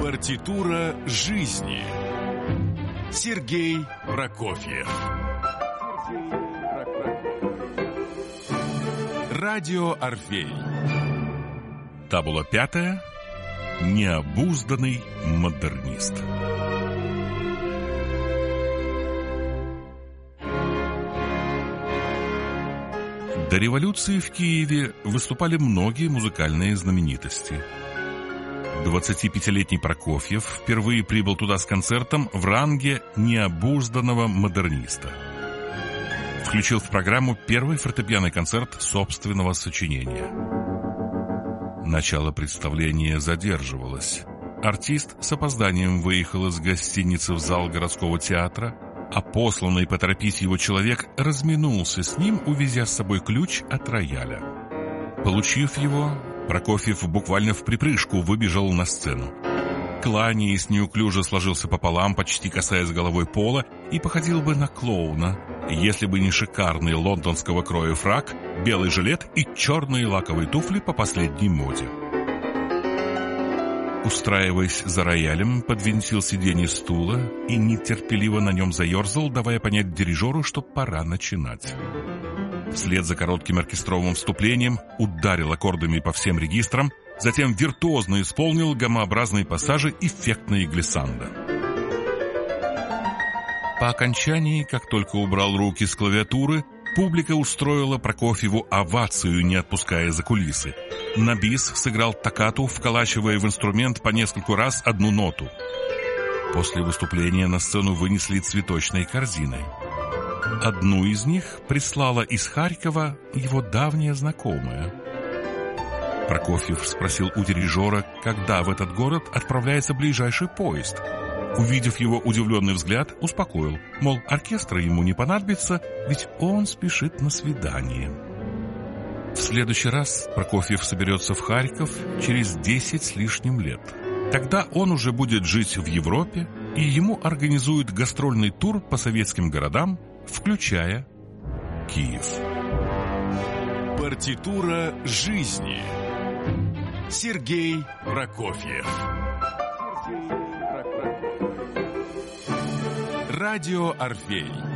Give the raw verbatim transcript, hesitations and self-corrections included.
Партитура жизни. Сергей Прокофьев. Радио Орфей. Табула пятая. Необузданный модернист. До революции в Киеве выступали многие музыкальные знаменитости. двадцатипятилетний Прокофьев впервые прибыл туда с концертом в ранге необузданного модерниста. Включил в программу первый фортепианный концерт собственного сочинения. Начало представления задерживалось. Артист с опозданием выехал из гостиницы в зал городского театра, а посланный поторопить его человек разминулся с ним, увезя с собой ключ от рояля. Получив его, Прокофьев буквально в припрыжку выбежал на сцену. Кланяясь, неуклюже сложился пополам, почти касаясь головой пола, и походил бы на клоуна, если бы не шикарный лондонского кроя фрак, белый жилет и черные лаковые туфли по последней моде. Устраиваясь за роялем, подвинтил сиденье стула и нетерпеливо на нем заерзал, давая понять дирижеру, что пора начинать. Вслед за коротким оркестровым вступлением ударил аккордами по всем регистрам, затем виртуозно исполнил гаммообразные пассажи эффектные глиссандо. По окончании, как только убрал руки с клавиатуры, публика устроила Прокофьеву овацию, не отпуская за кулисы. На бис сыграл токкату, вколачивая в инструмент по нескольку раз одну ноту. После выступления на сцену вынесли цветочной корзиной. Одну из них прислала из Харькова его давняя знакомая. Прокофьев спросил у дирижера, когда в этот город отправляется ближайший поезд. Увидев его удивленный взгляд, успокоил, мол, оркестра ему не понадобится, ведь он спешит на свидание. В следующий раз Прокофьев соберется в Харьков через десять с лишним лет. Тогда он уже будет жить в Европе, и ему организуют гастрольный тур по советским городам, включая Киев. Партитура жизни. Сергей Прокофьев. Радио Орфей.